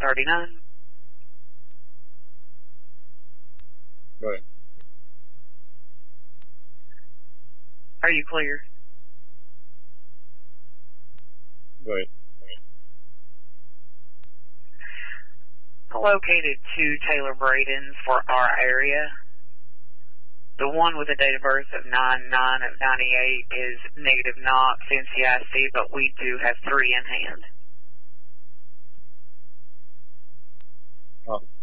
39. Go ahead. Are you clear? Go ahead. Located 2 Taylor Bradens for our area. The one with a date of birth of 9/9 of 98 is negative NOx, NCIC, but we do have 3 in hand. Oh.